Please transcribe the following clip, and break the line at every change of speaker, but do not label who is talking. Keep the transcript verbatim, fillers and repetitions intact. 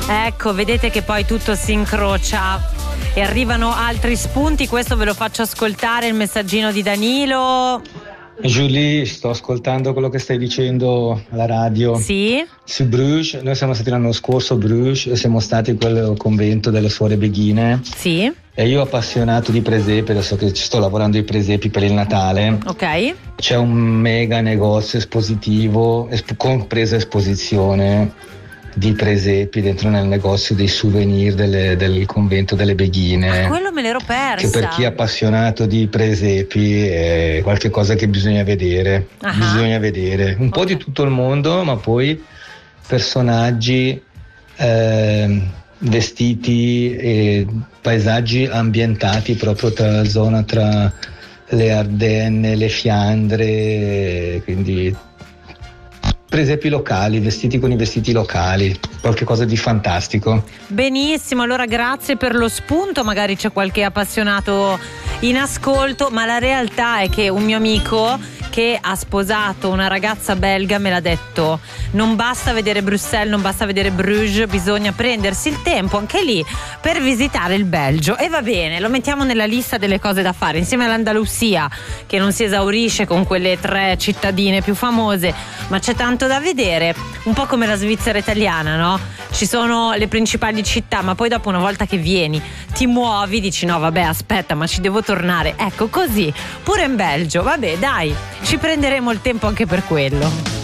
Ecco, vedete che poi tutto si incrocia e arrivano altri spunti. Questo ve lo faccio ascoltare, il messaggino di Danilo.
Julie, sto ascoltando quello che stai dicendo alla radio.
Sì.
Su Bruges, noi siamo stati l'anno scorso a Bruges e siamo stati in quel convento delle suore beghine.
Sì.
E io appassionato di presepi, adesso che ci sto lavorando i presepi per il Natale.
Ok.
C'è un mega negozio espositivo, esp- compresa esposizione di presepi dentro nel negozio dei souvenir delle, del convento delle beghine.
Ah, quello me l'ero persa.
Che per chi è appassionato di presepi è qualcosa che bisogna vedere.
Ah.
Bisogna vedere un po'
Ok.
di tutto il mondo, ma poi personaggi, eh, vestiti e paesaggi ambientati proprio tra la zona tra le Ardenne, le Fiandre, quindi presepi locali, vestiti con i vestiti locali, qualcosa di fantastico.
Benissimo, allora grazie per lo spunto, magari c'è qualche appassionato in ascolto, ma la realtà è che un mio amico che ha sposato una ragazza belga me l'ha detto: non basta vedere Bruxelles, non basta vedere Bruges, bisogna prendersi il tempo anche lì per visitare il Belgio. E va bene, lo mettiamo nella lista delle cose da fare insieme all'Andalusia, che non si esaurisce con quelle tre cittadine più famose, ma c'è tanto da vedere, un po' come la Svizzera italiana, no? Ci sono le principali città, ma poi dopo, una volta che vieni, ti muovi, dici no vabbè aspetta, ma ci devo tornare. Ecco, così pure in Belgio, vabbè dai, ci prenderemo il tempo anche per quello.